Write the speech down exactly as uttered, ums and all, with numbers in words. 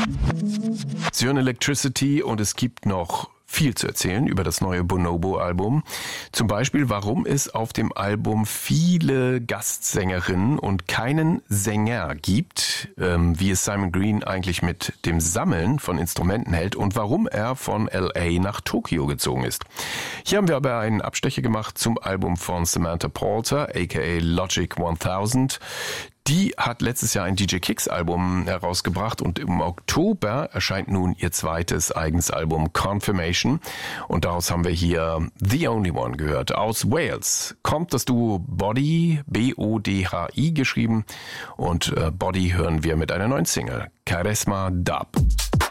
Sie hören Electricity und es gibt noch viel zu erzählen über das neue Bonobo-Album. Zum Beispiel, warum es auf dem Album viele Gastsängerinnen und keinen Sänger gibt, ähm, wie es Simon Green eigentlich mit dem Sammeln von Instrumenten hält und warum er von L A nach Tokio gezogen ist. Hier haben wir aber einen Abstecher gemacht zum Album von Samantha Poulter, aka Logic tausend. Die hat letztes Jahr ein D J Kicks Album herausgebracht und im Oktober erscheint nun ihr zweites eigenes Album Confirmation und daraus haben wir hier The Only One gehört. Aus Wales kommt das Duo Body, B O D H I geschrieben und äh, Body hören wir mit einer neuen Single, Charisma Dub.